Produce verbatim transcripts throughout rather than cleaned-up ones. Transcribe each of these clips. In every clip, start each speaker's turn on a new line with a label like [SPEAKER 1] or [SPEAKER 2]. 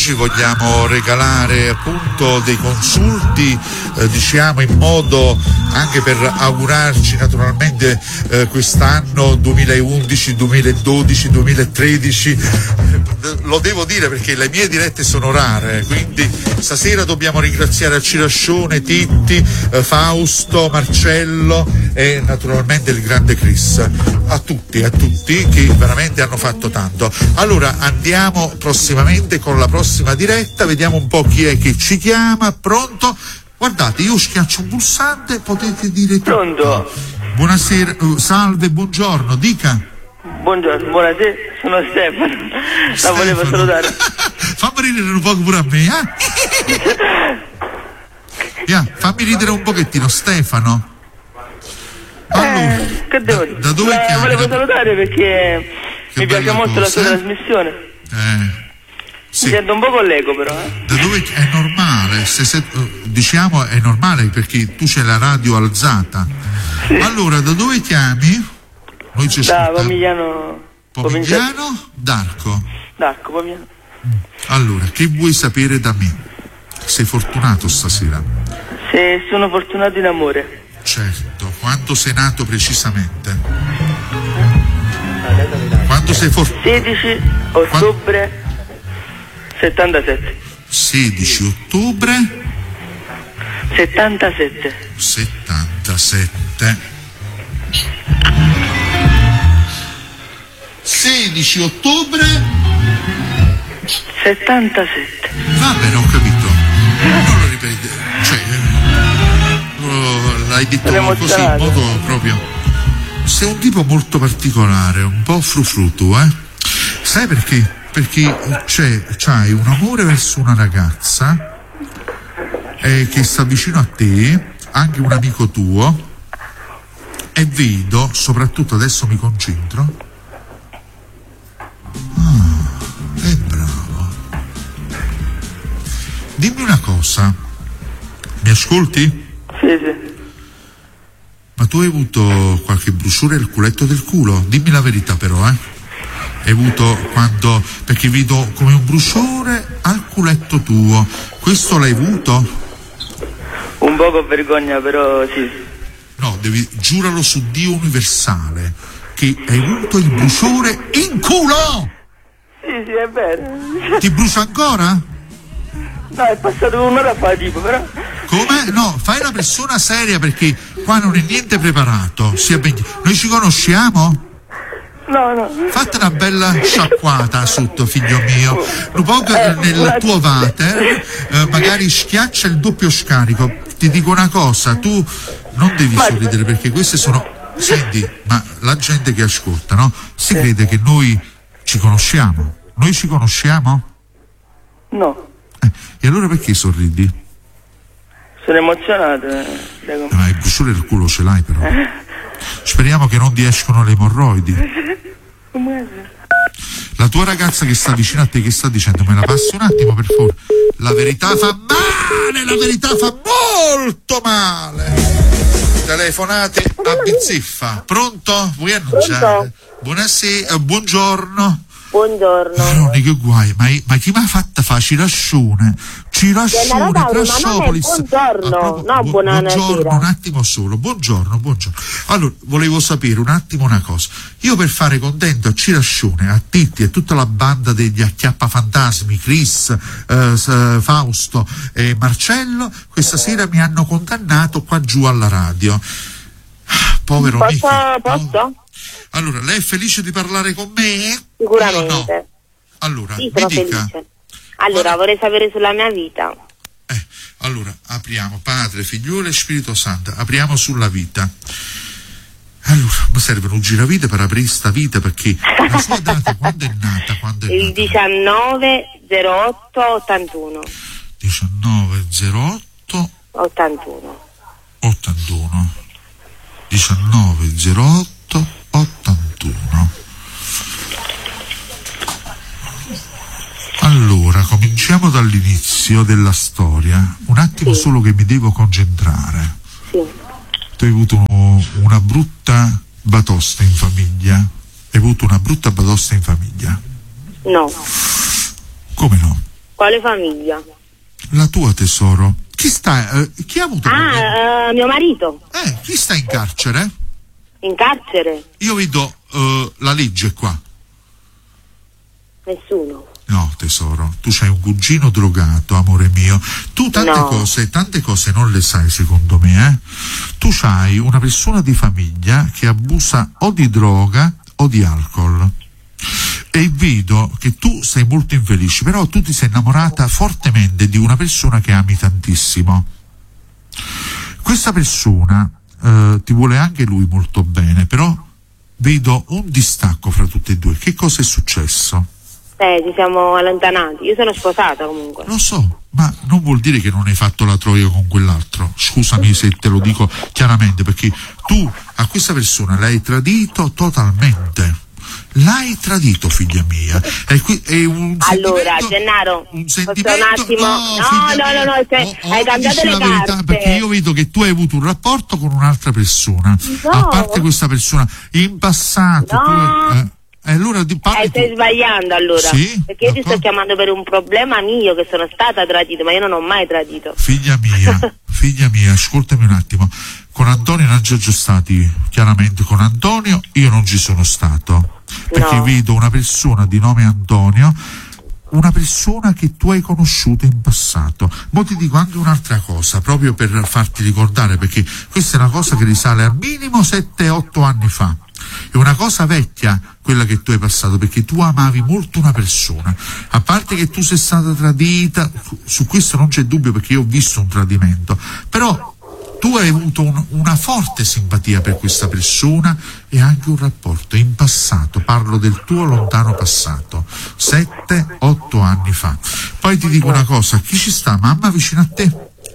[SPEAKER 1] oggi vogliamo regalare appunto dei consulti, eh, diciamo in modo anche per augurarci naturalmente eh, quest'anno duemilaundici, duemiladodici, duemilatredici. Lo devo dire perché le mie dirette sono rare, quindi stasera dobbiamo ringraziare Alcirascione, Titti, eh, Fausto, Marcello e naturalmente il grande Chris. A tutti, a tutti che veramente hanno fatto tanto. Allora andiamo prossimamente con la prossima diretta, vediamo un po' chi è che ci chiama. Pronto? Guardate, io schiaccio un pulsante, potete dire tutto.
[SPEAKER 2] Pronto?
[SPEAKER 1] Buonasera, uh, salve, buongiorno, dica.
[SPEAKER 2] Buongiorno, buonasera, sono Stefano. La
[SPEAKER 1] Stefano.
[SPEAKER 2] volevo salutare.
[SPEAKER 1] Fammi ridere un po' pure a me, eh? Yeah, fammi ridere un pochettino, Stefano. Allora,
[SPEAKER 2] eh, che devo dire?
[SPEAKER 1] Da, da dove
[SPEAKER 2] La
[SPEAKER 1] chiami?
[SPEAKER 2] volevo
[SPEAKER 1] Da...
[SPEAKER 2] salutare perché
[SPEAKER 1] Che
[SPEAKER 2] mi piace molto
[SPEAKER 1] cosa,
[SPEAKER 2] la sua
[SPEAKER 1] eh?
[SPEAKER 2] trasmissione.
[SPEAKER 1] Eh, sì.
[SPEAKER 2] Mi sento un po' collego però. Eh.
[SPEAKER 1] Da dove è normale, se, se, diciamo è normale perché tu c'hai la radio alzata. Sì. Allora, da dove chiami? Noi ci
[SPEAKER 2] Da Pomigliano.
[SPEAKER 1] Pomigliano? D'Arco.
[SPEAKER 2] D'Arco, Pomigliano.
[SPEAKER 1] Allora, che vuoi sapere da me? Sei fortunato stasera?
[SPEAKER 2] Se sono fortunato in amore.
[SPEAKER 1] Certo, quando sei nato precisamente? Quando sei fortunato?
[SPEAKER 2] sedici ottobre settantasette.
[SPEAKER 1] sedici ottobre
[SPEAKER 2] settantasette.
[SPEAKER 1] settantasette. sedici ottobre
[SPEAKER 2] settantasette.
[SPEAKER 1] Va bene, ho capito. Non lo ripete. Cioè, l'hai detto così in modo proprio. Sei un tipo molto particolare, un po' frufru tu, eh? Sai perché? Perché c'è, c'hai un amore verso una ragazza eh, che sta vicino a te, anche un amico tuo, e vedo, soprattutto adesso mi concentro. Ah, è bravo. Dimmi una cosa, mi ascolti?
[SPEAKER 2] Sì, sì.
[SPEAKER 1] Ma tu hai avuto qualche brusura al culetto del culo? Dimmi la verità però, eh? Hai avuto quando... perché vedo come un bruciore al culetto tuo. Questo l'hai avuto?
[SPEAKER 2] Un po' con vergogna, però sì.
[SPEAKER 1] No, devi... giuralo su Dio universale che hai avuto il bruciore in culo!
[SPEAKER 2] Sì, sì, è vero.
[SPEAKER 1] Ti brucia ancora?
[SPEAKER 2] No, è passato un'ora fa tipo, però...
[SPEAKER 1] Come? No, fai la persona seria perché qua non è niente preparato. Sia ben... Noi ci conosciamo?
[SPEAKER 2] No, no.
[SPEAKER 1] Fate una bella sciacquata sotto, figlio mio. Un po' che nel tuo water eh, magari schiaccia il doppio scarico. Ti dico una cosa, tu non devi sorridere perché queste sono... Senti, ma la gente che ascolta, no? Si crede che noi ci conosciamo. Noi ci conosciamo?
[SPEAKER 2] No.
[SPEAKER 1] Eh, e allora perché sorridi?
[SPEAKER 2] Sono emozionato. Eh.
[SPEAKER 1] Ma il bruciore del culo ce l'hai però. Speriamo che non ti escono le emorroidi. La tua ragazza che sta vicino a te, che sta dicendo, me la passi un attimo per favore? La verità fa male, la verità fa molto male. Telefonate a bizzeffa. Pronto? Vuoi annunciare?
[SPEAKER 3] Pronto?
[SPEAKER 1] Buonasera, eh, buongiorno.
[SPEAKER 3] Buongiorno.
[SPEAKER 1] Maroni, che guai, ma, ma chi mi ha fatta fa Cirascione? Cirascione, Crasciopolis.
[SPEAKER 3] Buongiorno,
[SPEAKER 1] ah,
[SPEAKER 3] no,
[SPEAKER 1] bu-
[SPEAKER 3] buonasera.
[SPEAKER 1] buongiorno, un attimo solo, buongiorno, buongiorno. Allora, volevo sapere un attimo una cosa. Io per fare contento a Cirascione, a Titti e tutta la banda degli acchiappafantasmi, Chris, eh, Fausto e Marcello, questa sera mi hanno condannato qua giù alla radio. Povero
[SPEAKER 3] Posso?
[SPEAKER 1] Nicky.
[SPEAKER 3] Posso?
[SPEAKER 1] Allora, lei è felice di parlare con me?
[SPEAKER 3] Sicuramente.
[SPEAKER 1] No. Allora,
[SPEAKER 3] sì,
[SPEAKER 1] mi
[SPEAKER 3] sono
[SPEAKER 1] dica.
[SPEAKER 3] felice. Allora,
[SPEAKER 1] Guarda.
[SPEAKER 3] vorrei sapere sulla mia vita.
[SPEAKER 1] Eh, allora, apriamo Padre, Figliolo e Spirito Santo, apriamo sulla vita. Allora, mi serve un giravite per aprire sta vita perché la sua data quando è nata? Quando è
[SPEAKER 3] Il
[SPEAKER 1] nata?
[SPEAKER 3] diciannove zero otto ottantuno.
[SPEAKER 1] diciannove zero otto
[SPEAKER 3] ottantuno.
[SPEAKER 1] ottantuno. diciannove zero otto ottantuno. Allora, cominciamo dall'inizio della storia. Un attimo
[SPEAKER 3] Sì.
[SPEAKER 1] solo che mi devo concentrare.
[SPEAKER 3] Sì.
[SPEAKER 1] Tu hai avuto una brutta batosta in famiglia? Hai avuto una brutta batosta in famiglia?
[SPEAKER 3] No.
[SPEAKER 1] Come no?
[SPEAKER 3] Quale famiglia?
[SPEAKER 1] La tua, tesoro. Chi sta, eh, chi ha avuto problemi?
[SPEAKER 3] Ah, uh, mio marito.
[SPEAKER 1] Eh, chi sta in carcere?
[SPEAKER 3] In carcere?
[SPEAKER 1] Io vedo uh, la legge qua.
[SPEAKER 3] Nessuno.
[SPEAKER 1] No, tesoro, tu c'hai un cugino drogato, amore mio. Tu tante
[SPEAKER 3] No.
[SPEAKER 1] cose, tante cose non le sai, secondo me, eh? Tu c'hai una persona di famiglia che abusa o di droga o di alcol. E vedo che tu sei molto infelice, però tu ti sei innamorata fortemente di una persona che ami tantissimo. Questa persona eh, ti vuole anche lui molto bene, però vedo un distacco fra tutte e due. Che cosa è successo?
[SPEAKER 3] Eh, ci siamo allontanati. Io sono sposata comunque.
[SPEAKER 1] Lo so, ma non vuol dire che non hai fatto la troia con quell'altro. Scusami se te lo dico chiaramente, perché tu a questa persona l'hai tradito totalmente. L'hai tradito, figlia mia. È, qui, è un
[SPEAKER 3] Allora,
[SPEAKER 1] sentimento,
[SPEAKER 3] Gennaro,
[SPEAKER 1] un
[SPEAKER 3] posso
[SPEAKER 1] sentimento,
[SPEAKER 3] un attimo?
[SPEAKER 1] no,
[SPEAKER 3] No,
[SPEAKER 1] figlia
[SPEAKER 3] no,
[SPEAKER 1] mia,
[SPEAKER 3] no, no, cioè,
[SPEAKER 1] oh, oh,
[SPEAKER 3] hai cambiato
[SPEAKER 1] dici
[SPEAKER 3] le
[SPEAKER 1] la verità,
[SPEAKER 3] carte.
[SPEAKER 1] perché io vedo che tu hai avuto un rapporto con un'altra persona.
[SPEAKER 3] No.
[SPEAKER 1] A parte questa persona, in passato
[SPEAKER 3] No.
[SPEAKER 1] tu, eh, e allora ti parli
[SPEAKER 3] Eh, stai
[SPEAKER 1] tu.
[SPEAKER 3] sbagliando allora.
[SPEAKER 1] Sì?
[SPEAKER 3] Perché io ti sto
[SPEAKER 1] D'accordo.
[SPEAKER 3] chiamando per un problema mio, che sono stata tradita, ma io non ho mai tradito.
[SPEAKER 1] Figlia mia, figlia mia, ascoltami un attimo. Con Antonio non ci già stati, chiaramente con Antonio io non ci sono stato, perché
[SPEAKER 3] No.
[SPEAKER 1] vedo una persona di nome Antonio, una persona che tu hai conosciuto in passato. Ma ti dico anche un'altra cosa, proprio per farti ricordare, perché questa è una cosa che risale al minimo sette otto anni fa. È una cosa vecchia quella che tu hai passato, perché tu amavi molto una persona. A parte che tu sei stata tradita, su questo non c'è dubbio, perché io ho visto un tradimento, però tu hai avuto un, una forte simpatia per questa persona e anche un rapporto in passato. Parlo del tuo lontano passato, sette otto anni fa. Poi ti dico una cosa, chi ci sta? Mamma vicino a te?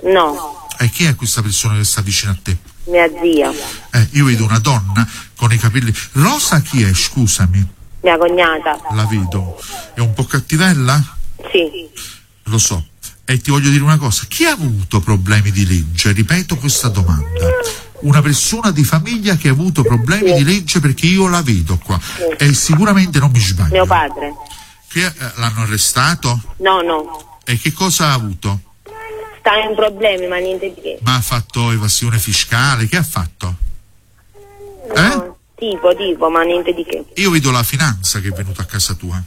[SPEAKER 3] No,
[SPEAKER 1] E chi è questa persona che sta vicino a te?
[SPEAKER 3] mia zia,
[SPEAKER 1] Eh, io vedo una donna con i capelli. Rosa chi è? Scusami,
[SPEAKER 3] mia cognata.
[SPEAKER 1] la vedo. È un po' cattivella?
[SPEAKER 3] Sì.
[SPEAKER 1] Lo so. E ti voglio dire una cosa, chi ha avuto problemi di legge? Ripeto questa domanda. Una persona di famiglia che ha avuto problemi di legge, perché io la vedo qua. E sicuramente non mi sbaglio.
[SPEAKER 3] Mio padre.
[SPEAKER 1] Che, eh, l'hanno arrestato?
[SPEAKER 3] No, no.
[SPEAKER 1] E che cosa ha avuto?
[SPEAKER 3] Sta in problemi, ma niente di che.
[SPEAKER 1] Ma ha fatto evasione fiscale? Che ha fatto? Eh?
[SPEAKER 3] No, tipo, tipo, ma niente di che.
[SPEAKER 1] Io vedo la finanza che è venuta a casa tua.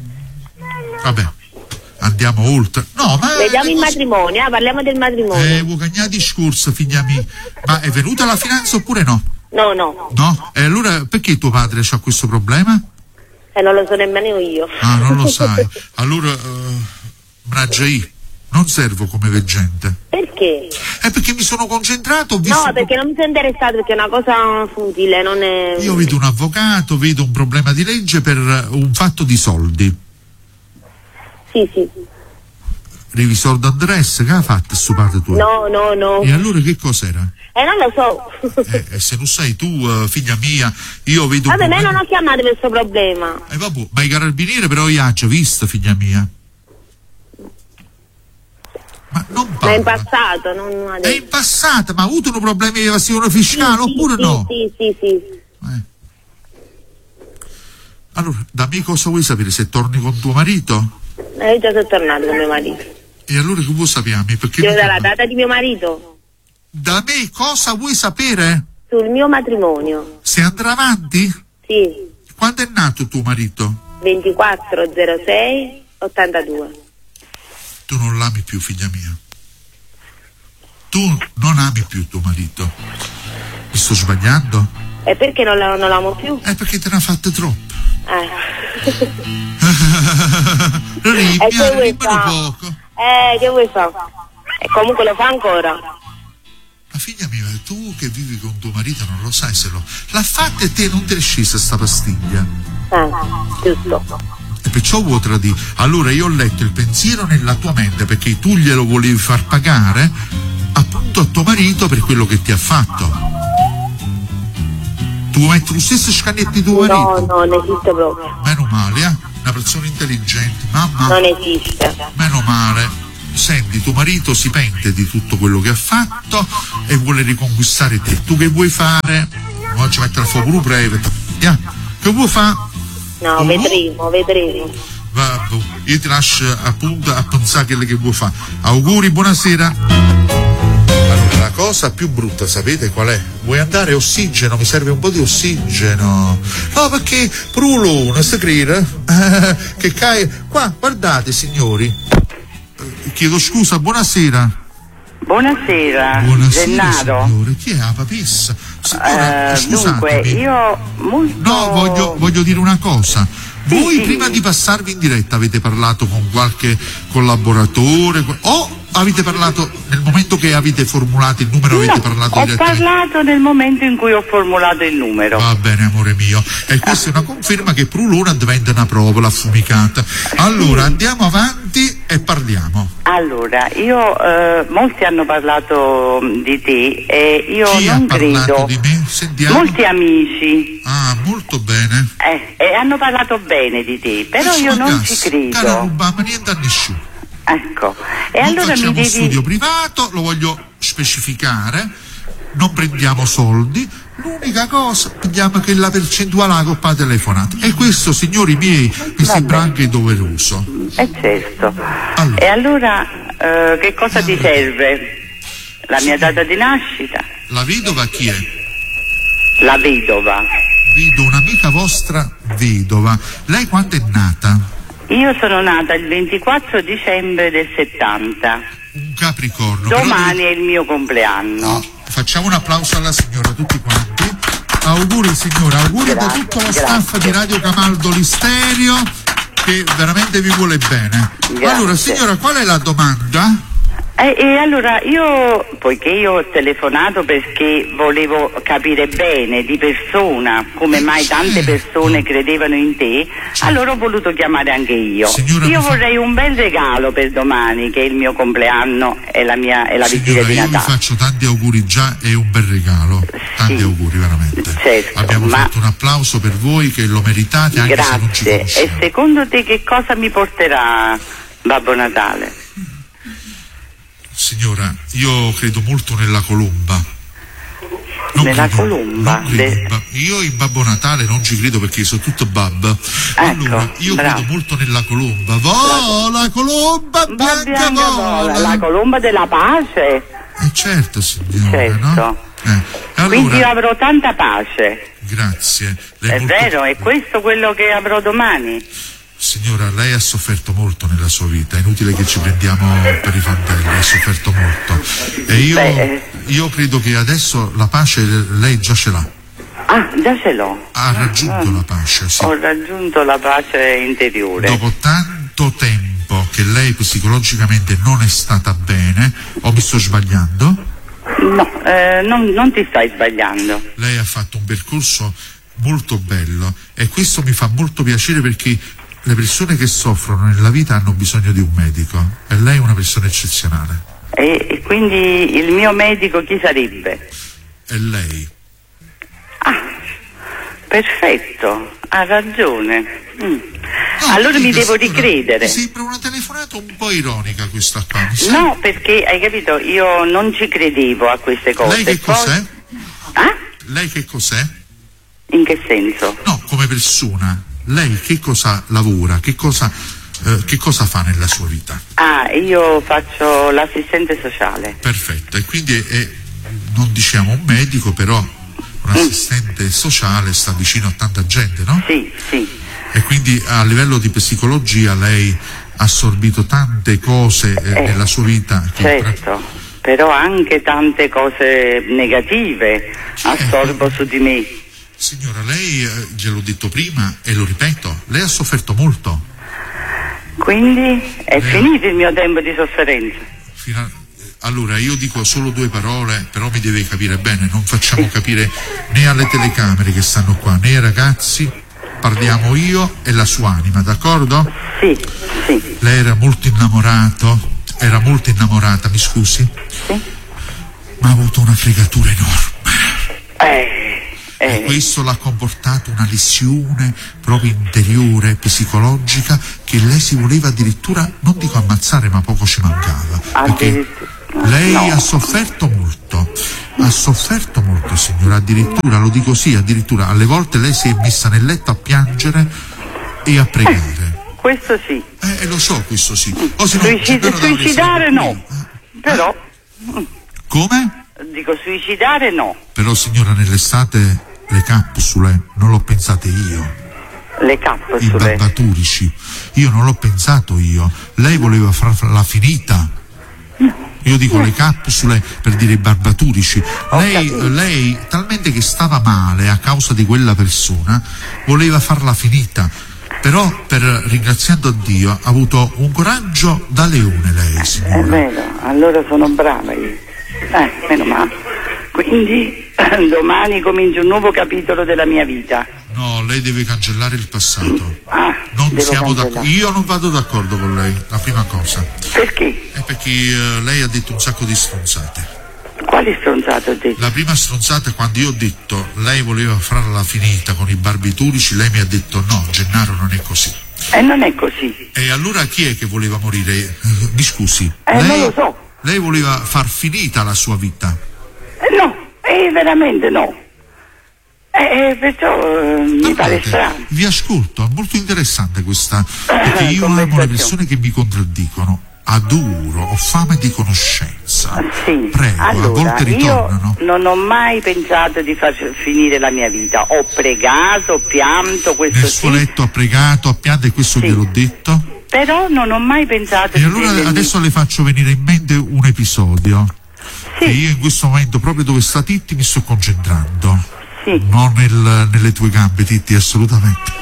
[SPEAKER 1] Vabbè, andiamo oltre. No, ma
[SPEAKER 3] Vediamo il
[SPEAKER 1] cose-
[SPEAKER 3] matrimonio, eh, parliamo del matrimonio.
[SPEAKER 1] Eh, vuoi cagnare discorso, figlia mia. Ma è venuta la finanza oppure no?
[SPEAKER 3] No, no,
[SPEAKER 1] No? E allora perché tuo padre ha questo problema?
[SPEAKER 3] e non lo so nemmeno io.
[SPEAKER 1] Ah, non lo sai. Allora, uh, mannaggia io, non servo come veggente.
[SPEAKER 3] Perché?
[SPEAKER 1] È perché mi sono concentrato, ho visto...
[SPEAKER 3] No, perché non mi sono interessato, perché è una cosa futile, non è...
[SPEAKER 1] Io vedo un avvocato, vedo un problema di legge per un fatto di soldi.
[SPEAKER 3] Sì, sì.
[SPEAKER 1] Rivisor d'Andres, che ha fatto sto padre tuo?
[SPEAKER 3] No, no, no.
[SPEAKER 1] E allora che cos'era?
[SPEAKER 3] Eh, non lo so.
[SPEAKER 1] Eh, e se non sai tu, uh, figlia mia, io vedo un
[SPEAKER 3] Vabbè, me
[SPEAKER 1] problema...
[SPEAKER 3] non ho chiamato per questo problema.
[SPEAKER 1] Eh, vabbè, ma i carabinieri però io ho già visto, figlia mia. Ma non
[SPEAKER 3] Ma in
[SPEAKER 1] parla.
[SPEAKER 3] passato, non
[SPEAKER 1] È
[SPEAKER 3] adesso.
[SPEAKER 1] in passato, ma ha avuto un problema di evasione fiscale
[SPEAKER 3] Sì,
[SPEAKER 1] oppure
[SPEAKER 3] sì,
[SPEAKER 1] no?
[SPEAKER 3] Sì, sì, sì.
[SPEAKER 1] Eh. Allora, da me cosa vuoi sapere? Se torni con tuo marito?
[SPEAKER 3] Eh, io già sono tornato con mio marito.
[SPEAKER 1] E allora che vuoi sapere? Perché
[SPEAKER 3] Devo
[SPEAKER 1] non-
[SPEAKER 3] dare la data di mio marito
[SPEAKER 1] Da me cosa vuoi sapere?
[SPEAKER 3] sul mio matrimonio.
[SPEAKER 1] Se andrà avanti?
[SPEAKER 3] Sì,
[SPEAKER 1] Quando è nato tuo marito?
[SPEAKER 3] ventiquattro zero sei ottantadue.
[SPEAKER 1] Tu non l'ami più, figlia mia. Tu non ami più tuo marito. Mi sto sbagliando?
[SPEAKER 3] E perché non, la- non l'amo più?
[SPEAKER 1] È perché te ne ha fatte troppe.
[SPEAKER 3] Eh.
[SPEAKER 1] Ribbia,
[SPEAKER 3] E che vuoi
[SPEAKER 1] ribbia
[SPEAKER 3] fare?
[SPEAKER 1] poco.
[SPEAKER 3] Eh, che vuoi fare? E comunque lo fa ancora.
[SPEAKER 1] Ma figlia mia, tu che vivi con tuo marito non lo sai se lo... L'ha fatta e te non ti è scesa sta pastiglia.
[SPEAKER 3] Eh, giusto.
[SPEAKER 1] E perciò vuoi tradire. Allora io ho letto il pensiero nella tua mente, perché tu glielo volevi far pagare appunto a tuo marito per quello che ti ha fatto. Tu metti lo stesso scagnetto di tuo
[SPEAKER 3] No,
[SPEAKER 1] marito?
[SPEAKER 3] no, non esiste proprio.
[SPEAKER 1] Meno male, eh? Una persona intelligente, mamma.
[SPEAKER 3] Non esiste.
[SPEAKER 1] Meno male. Senti, tuo marito si pente di tutto quello che ha fatto e vuole riconquistare te. Tu che vuoi fare? Oggi mettere a fuoco un private. Yeah. Che vuoi fare?
[SPEAKER 3] No,
[SPEAKER 1] Oh.
[SPEAKER 3] vedremo, vedremo.
[SPEAKER 1] vabbè, io ti lascio appunto a pensare quello che vuoi fare. Auguri, buonasera. Allora, la cosa più brutta sapete qual è? Vuoi andare ossigeno? Mi serve un po' di ossigeno. No, perché Prulone, si crede eh, che cae qua, guardate signori. Eh, chiedo scusa, buonasera.
[SPEAKER 4] Buonasera,
[SPEAKER 1] Buonasera,
[SPEAKER 4] Gennaro.
[SPEAKER 1] signore. Chi è la papessa? Signora,
[SPEAKER 4] Eh, dunque,
[SPEAKER 1] scusatemi.
[SPEAKER 4] io molto...
[SPEAKER 1] No, voglio, voglio dire una cosa.
[SPEAKER 4] Sì,
[SPEAKER 1] Voi
[SPEAKER 4] sì.
[SPEAKER 1] prima di passarvi in diretta avete parlato con qualche collaboratore o avete parlato nel momento che avete formulato il numero, avete
[SPEAKER 4] No,
[SPEAKER 1] parlato
[SPEAKER 4] ho
[SPEAKER 1] direttamente?
[SPEAKER 4] parlato nel momento in cui ho formulato il numero.
[SPEAKER 1] Va bene, amore mio. E questa è una conferma che Prulona diventa una provola affumicata. Allora, andiamo avanti e parliamo.
[SPEAKER 4] Allora, io, eh, molti hanno parlato mh, di te e io
[SPEAKER 1] Chi
[SPEAKER 4] non
[SPEAKER 1] ha parlato
[SPEAKER 4] credo.
[SPEAKER 1] di me? Sentiamo.
[SPEAKER 4] Molti amici
[SPEAKER 1] Ah, molto bene.
[SPEAKER 4] eh, e hanno parlato bene di te, però
[SPEAKER 1] Faccio
[SPEAKER 4] io
[SPEAKER 1] a
[SPEAKER 4] non
[SPEAKER 1] gas.
[SPEAKER 4] ci
[SPEAKER 1] Cara,
[SPEAKER 4] credo.
[SPEAKER 1] rubama niente a nessuno.
[SPEAKER 4] Ecco, e
[SPEAKER 1] Non
[SPEAKER 4] allora mi
[SPEAKER 1] facciamo
[SPEAKER 4] devi...
[SPEAKER 1] studio privato, lo voglio specificare, non prendiamo soldi, l'unica cosa prendiamo che la percentuale alla coppa telefonata. E questo, signori miei, mi sembra anche doveroso.
[SPEAKER 4] Eh certo.
[SPEAKER 1] Allora.
[SPEAKER 4] E allora eh, che cosa ti serve? La mia data di nascita?
[SPEAKER 1] La vedova chi è?
[SPEAKER 4] La vedova.
[SPEAKER 1] Vedo un'amica vostra vedova. Lei quando è nata?
[SPEAKER 4] Io sono nata il ventiquattro dicembre del settanta.
[SPEAKER 1] Un Capricorno. però
[SPEAKER 4] Domani
[SPEAKER 1] deve-
[SPEAKER 4] è il mio compleanno.
[SPEAKER 1] No, facciamo un applauso alla signora, tutti quanti. Auguri signora, auguri da
[SPEAKER 4] Grazie,
[SPEAKER 1] tutto lo
[SPEAKER 4] grazie.
[SPEAKER 1] staff di Radio Camaldo Listerio che veramente vi vuole bene.
[SPEAKER 4] Grazie.
[SPEAKER 1] Allora signora, qual è la domanda?
[SPEAKER 4] E, e allora io, poiché io ho telefonato perché volevo capire bene di persona come mai tante persone credevano in te, allora ho voluto chiamare anche io.
[SPEAKER 1] Signora,
[SPEAKER 4] Io
[SPEAKER 1] mi fa-
[SPEAKER 4] vorrei un bel regalo per domani, che è il mio compleanno e la mia e la vigilia
[SPEAKER 1] Signora,
[SPEAKER 4] di
[SPEAKER 1] io vi
[SPEAKER 4] Natale.
[SPEAKER 1] faccio tanti auguri già e un bel regalo. Tanti
[SPEAKER 4] Sì.
[SPEAKER 1] auguri veramente.
[SPEAKER 4] Certo,
[SPEAKER 1] Abbiamo
[SPEAKER 4] ma-
[SPEAKER 1] fatto un applauso per voi che lo meritate anche se non ci
[SPEAKER 4] Grazie. E
[SPEAKER 1] conosciamo.
[SPEAKER 4] secondo te che cosa mi porterà Babbo Natale?
[SPEAKER 1] Signora, io credo molto nella colomba. Non
[SPEAKER 4] Nella
[SPEAKER 1] credo-
[SPEAKER 4] colomba?
[SPEAKER 1] non credo
[SPEAKER 4] De-
[SPEAKER 1] in ba- Io in Babbo Natale non ci credo perché sono tutto bab. Allora, io
[SPEAKER 4] bravo.
[SPEAKER 1] credo molto nella colomba. Vola, colomba
[SPEAKER 4] Va
[SPEAKER 1] bianca,
[SPEAKER 4] bianca vola,
[SPEAKER 1] vola.
[SPEAKER 4] la colomba della pace.
[SPEAKER 1] Eh certo, signora,
[SPEAKER 4] Certo.
[SPEAKER 1] no? Eh,
[SPEAKER 4] Quindi io
[SPEAKER 1] allora,
[SPEAKER 4] avrò tanta pace.
[SPEAKER 1] grazie. Lei
[SPEAKER 4] È
[SPEAKER 1] molto-
[SPEAKER 4] vero, è questo quello che avrò domani.
[SPEAKER 1] Signora, lei ha sofferto molto nella sua vita, è inutile che ci prendiamo per i fondelli, ha sofferto molto. E io,
[SPEAKER 4] Beh.
[SPEAKER 1] io credo che adesso la pace lei già ce l'ha.
[SPEAKER 4] Ah, già ce l'ho.
[SPEAKER 1] Ha raggiunto
[SPEAKER 4] Ah.
[SPEAKER 1] la pace, sì.
[SPEAKER 4] Ho raggiunto la pace interiore.
[SPEAKER 1] Dopo tanto tempo che lei psicologicamente non è stata bene, o mi sto sbagliando?
[SPEAKER 4] No, eh, non, non ti stai sbagliando.
[SPEAKER 1] Lei ha fatto un percorso molto bello e questo mi fa molto piacere perché le persone che soffrono nella vita hanno bisogno di un medico e lei è una persona eccezionale.
[SPEAKER 4] E, e quindi il mio medico chi sarebbe?
[SPEAKER 1] E lei?
[SPEAKER 4] Ah, perfetto, ha ragione. Mm.
[SPEAKER 1] No,
[SPEAKER 4] Allora mi
[SPEAKER 1] dica,
[SPEAKER 4] devo
[SPEAKER 1] signora,
[SPEAKER 4] ricredere.
[SPEAKER 1] Mi sembra una telefonata un po' ironica questa qua. mi sa.
[SPEAKER 4] No, perché hai capito, io non ci credevo a queste cose.
[SPEAKER 1] Lei che
[SPEAKER 4] Poi-
[SPEAKER 1] cos'è?
[SPEAKER 4] Ah?
[SPEAKER 1] Lei che cos'è?
[SPEAKER 4] In che senso?
[SPEAKER 1] No, come persona. Lei che cosa lavora? Che cosa, eh, che cosa fa nella sua vita?
[SPEAKER 4] Ah, io faccio l'assistente sociale.
[SPEAKER 1] Perfetto. E quindi è, è- non diciamo un medico, però un assistente sociale sta vicino a tanta gente, no?
[SPEAKER 4] Sì, sì.
[SPEAKER 1] E quindi a livello di psicologia lei ha assorbito tante cose eh,
[SPEAKER 4] Eh,
[SPEAKER 1] nella sua vita. che-
[SPEAKER 4] Certo, però anche tante cose negative assorbo su di me.
[SPEAKER 1] Signora, lei, eh, gliel'ho detto prima e lo ripeto, lei ha sofferto molto.
[SPEAKER 4] Quindi è
[SPEAKER 1] Eh.
[SPEAKER 4] finito il mio tempo di sofferenza.
[SPEAKER 1] Fino a- Allora, io dico solo due parole, però mi deve capire bene, non facciamo capire né alle telecamere che stanno qua, né ai ragazzi, parliamo io e la sua anima, d'accordo?
[SPEAKER 4] Sì, sì,
[SPEAKER 1] Lei era molto innamorato, era molto innamorata, mi scusi,
[SPEAKER 4] sì.
[SPEAKER 1] ma ha avuto una fregatura enorme.
[SPEAKER 4] Eh,
[SPEAKER 1] E
[SPEAKER 4] eh,
[SPEAKER 1] questo l'ha comportato una lesione proprio interiore, psicologica, che lei si voleva addirittura, non dico ammazzare, ma poco ci mancava. Perché
[SPEAKER 4] addirittura.
[SPEAKER 1] lei
[SPEAKER 4] No.
[SPEAKER 1] ha sofferto molto, ha sofferto molto signora, addirittura, lo dico sì, addirittura alle volte lei si è messa nel letto a piangere e a pregare.
[SPEAKER 4] questo sì.
[SPEAKER 1] Eh, lo so, questo sì. O se no,
[SPEAKER 4] Suicid-
[SPEAKER 1] però
[SPEAKER 4] suicidare
[SPEAKER 1] dovresti-
[SPEAKER 4] no, però,
[SPEAKER 1] Come?
[SPEAKER 4] dico suicidare no.
[SPEAKER 1] Però signora, nell'estate le capsule non l'ho pensate io.
[SPEAKER 4] Le
[SPEAKER 1] I
[SPEAKER 4] capsule.
[SPEAKER 1] barbaturici. Io non l'ho pensato io. Lei voleva farla finita. Io dico le capsule per dire i barbaturici. Lei, lei, talmente che stava male a causa di quella persona, voleva farla finita. Però, per ringraziando Dio, ha avuto un coraggio da leone lei,
[SPEAKER 4] È
[SPEAKER 1] signora.
[SPEAKER 4] vero, allora sono brava io. Eh, meno male. Quindi domani comincia un nuovo capitolo della mia vita.
[SPEAKER 1] No, lei deve cancellare il passato.
[SPEAKER 4] Ah,
[SPEAKER 1] Non
[SPEAKER 4] devo
[SPEAKER 1] siamo
[SPEAKER 4] cancellare.
[SPEAKER 1] d'accordo. Io non vado d'accordo con lei, la prima cosa.
[SPEAKER 4] Perché?
[SPEAKER 1] È perché eh, lei ha detto un sacco di stronzate.
[SPEAKER 4] Quali stronzate ho detto?
[SPEAKER 1] La prima stronzata è quando io ho detto lei voleva farla finita con i barbiturici, lei mi ha detto no, Gennaro non è così.
[SPEAKER 4] E non è così.
[SPEAKER 1] E allora chi è che voleva morire? Eh, Mi scusi.
[SPEAKER 4] Eh,
[SPEAKER 1] lei,
[SPEAKER 4] non lo so.
[SPEAKER 1] Lei voleva far finita la sua vita.
[SPEAKER 4] Eh, no, eh, veramente no. Eh, eh, perciò eh, mi pare
[SPEAKER 1] Guardate,
[SPEAKER 4] strano.
[SPEAKER 1] vi ascolto, è molto interessante questa, perché io amo le
[SPEAKER 4] conversazione.
[SPEAKER 1] persone che mi contraddicono. Adoro, ho fame di conoscenza.
[SPEAKER 4] Sì,
[SPEAKER 1] Prego, a
[SPEAKER 4] allora,
[SPEAKER 1] volte ritornano.
[SPEAKER 4] io non ho mai pensato di far finire la mia vita. Ho pregato, ho pianto, questo
[SPEAKER 1] Nel suo
[SPEAKER 4] sì,
[SPEAKER 1] letto ha pregato, ha pianto e questo
[SPEAKER 4] Sì.
[SPEAKER 1] gliel'ho detto.
[SPEAKER 4] però non ho mai pensato
[SPEAKER 1] E
[SPEAKER 4] di
[SPEAKER 1] allora
[SPEAKER 4] prendermi-
[SPEAKER 1] adesso le faccio venire in mente un episodio.
[SPEAKER 4] Sì.
[SPEAKER 1] E io in questo momento, proprio dove sta Titti, mi sto concentrando.
[SPEAKER 4] Sì.
[SPEAKER 1] Non nel- nelle tue gambe, Titti, assolutamente.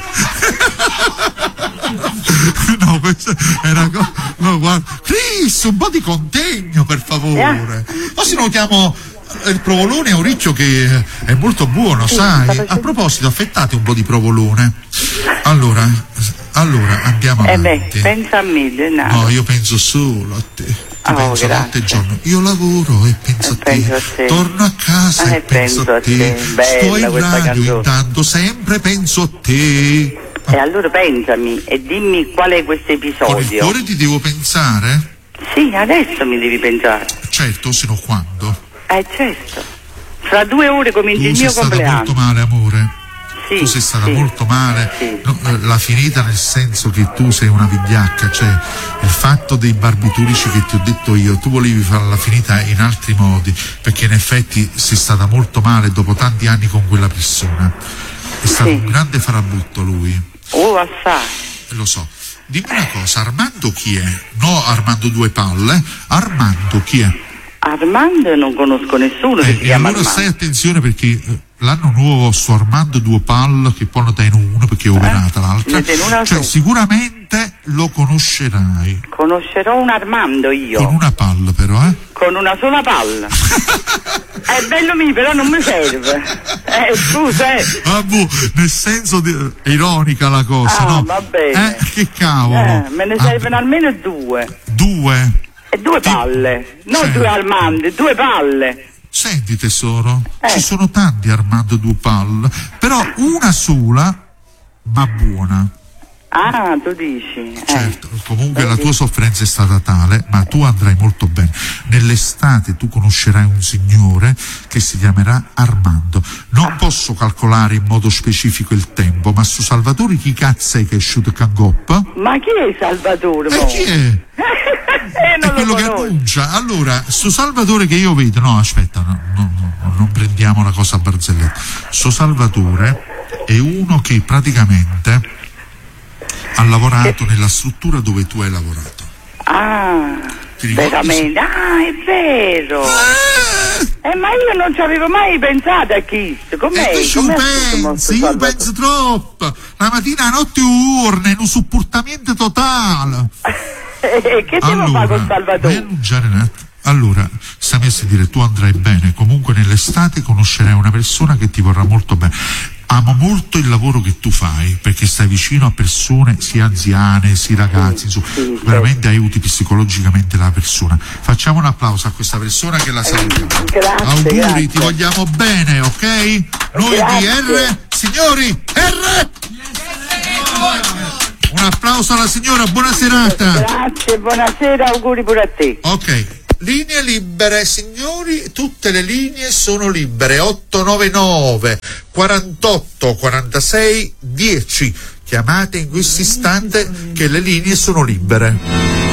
[SPEAKER 1] No, questa è una cosa. No, guarda. Chris, un po' di contegno, per favore. O se no chiamo il provolone è un riccio che è molto buono, sai? A proposito, affettate un po' di provolone. Allora, allora andiamo
[SPEAKER 4] Eh
[SPEAKER 1] avanti.
[SPEAKER 4] beh, pensa a me, Gennaro.
[SPEAKER 1] No, io penso solo a te. Ti
[SPEAKER 4] Oh,
[SPEAKER 1] penso
[SPEAKER 4] grazie.
[SPEAKER 1] notte e giorno. Io lavoro e penso
[SPEAKER 4] E
[SPEAKER 1] a te.
[SPEAKER 4] penso a te.
[SPEAKER 1] Torno a casa
[SPEAKER 4] Eh,
[SPEAKER 1] e penso,
[SPEAKER 4] penso
[SPEAKER 1] a
[SPEAKER 4] a
[SPEAKER 1] te.
[SPEAKER 4] te. Bella
[SPEAKER 1] Sto in
[SPEAKER 4] questa
[SPEAKER 1] radio
[SPEAKER 4] canzone.
[SPEAKER 1] intanto, sempre penso a te.
[SPEAKER 4] E allora pensami e dimmi qual è questo
[SPEAKER 1] Con il
[SPEAKER 4] episodio.
[SPEAKER 1] cuore ti devo pensare?
[SPEAKER 4] Sì, adesso mi devi pensare.
[SPEAKER 1] Certo, se no quando?
[SPEAKER 4] Eh certo. Fra due ore comincia
[SPEAKER 1] Tu
[SPEAKER 4] il
[SPEAKER 1] sei
[SPEAKER 4] mio
[SPEAKER 1] stata
[SPEAKER 4] compleanno.
[SPEAKER 1] molto male, amore.
[SPEAKER 4] Sì,
[SPEAKER 1] Tu sei stata
[SPEAKER 4] sì.
[SPEAKER 1] molto male.
[SPEAKER 4] Sì.
[SPEAKER 1] No, eh, la finita nel senso che tu sei una vigliacca, cioè il fatto dei barbiturici che ti ho detto io, tu volevi farla finita in altri modi, perché in effetti sei stata molto male dopo tanti anni con quella persona. È stato
[SPEAKER 4] Sì.
[SPEAKER 1] un grande farabutto lui,
[SPEAKER 4] Oh, assai.
[SPEAKER 1] lo so. Dimmi una cosa, Armando chi è? No, Armando due palle, Armando chi è?
[SPEAKER 4] Armando non conosco nessuno che
[SPEAKER 1] Eh,
[SPEAKER 4] si
[SPEAKER 1] e
[SPEAKER 4] chiama
[SPEAKER 1] allora
[SPEAKER 4] Armando.
[SPEAKER 1] stai attenzione perché eh, l'anno nuovo su Armando due pal che poi ne te in uno perché è operata l'altra,
[SPEAKER 4] ne tiene una
[SPEAKER 1] cioè
[SPEAKER 4] su.
[SPEAKER 1] sicuramente lo conoscerai
[SPEAKER 4] Conoscerò un Armando io,
[SPEAKER 1] con una palla però, eh?
[SPEAKER 4] con una sola palla. È bello mio, però non mi serve. Eh, scusa, eh.
[SPEAKER 1] Ah, boh, nel senso di, è ironica la cosa,
[SPEAKER 4] Ah,
[SPEAKER 1] no?
[SPEAKER 4] va bene.
[SPEAKER 1] Eh, che cavolo?
[SPEAKER 4] Eh, me ne
[SPEAKER 1] Ah,
[SPEAKER 4] servono almeno due.
[SPEAKER 1] due.
[SPEAKER 4] E due
[SPEAKER 1] Ti-
[SPEAKER 4] palle. Non
[SPEAKER 1] Sì.
[SPEAKER 4] due Armandi, due palle.
[SPEAKER 1] Senti tesoro,
[SPEAKER 4] Eh.
[SPEAKER 1] ci sono tanti Armando due pal, però una sola ma buona.
[SPEAKER 4] Ah, tu dici. Eh.
[SPEAKER 1] Certo, comunque la tua sofferenza è stata tale, ma tu andrai molto bene. Nell'estate tu conoscerai un signore che si chiamerà Armando. Non posso calcolare in modo specifico il tempo, ma su Salvatore chi cazzo è che è sciuto Cangoppa?
[SPEAKER 4] Ma chi è Salvatore?
[SPEAKER 1] E
[SPEAKER 4] mo?
[SPEAKER 1] chi è?
[SPEAKER 4] Eh,
[SPEAKER 1] È
[SPEAKER 4] non
[SPEAKER 1] quello
[SPEAKER 4] lo
[SPEAKER 1] che
[SPEAKER 4] conosco.
[SPEAKER 1] annuncia. Allora, sto Salvatore che io vedo, no aspetta, no, no, no, non prendiamo la cosa a barzelletta. Sto Salvatore è uno che praticamente ha lavorato nella struttura dove tu hai lavorato.
[SPEAKER 4] Ah,
[SPEAKER 1] Ti ricordi?
[SPEAKER 4] veramente. Ah, è vero. Eh, ma io non ci avevo mai pensato a questo. Com'è?
[SPEAKER 1] E tu
[SPEAKER 4] Com'è
[SPEAKER 1] pensi,
[SPEAKER 4] questo
[SPEAKER 1] io
[SPEAKER 4] Salvatore?
[SPEAKER 1] penso troppo. La mattina a notte urne, un supportamento totale.
[SPEAKER 4] Eh, che devo fare con
[SPEAKER 1] Vai a
[SPEAKER 4] Salvatore?
[SPEAKER 1] annunciare un attimo. Allora, stammi a dire, tu andrai bene, comunque nell'estate conoscerai una persona che ti vorrà molto bene. Amo molto il lavoro che tu fai, perché stai vicino a persone sia anziane, sia ragazzi, insomma,
[SPEAKER 4] sì,
[SPEAKER 1] veramente aiuti psicologicamente la persona. Facciamo un applauso a questa persona che la salutiamo.
[SPEAKER 4] Grazie,
[SPEAKER 1] Auguri,
[SPEAKER 4] grazie.
[SPEAKER 1] ti vogliamo bene, ok? Noi di
[SPEAKER 4] Grazie.
[SPEAKER 1] R, signori, R! Un applauso alla signora, buona serata.
[SPEAKER 4] Grazie, buonasera, auguri pure a te.
[SPEAKER 1] Ok, linee libere, signori, tutte le linee sono libere. otto nove nove quarantotto quarantasei dieci. chiamate in questo istante che le linee sono libere.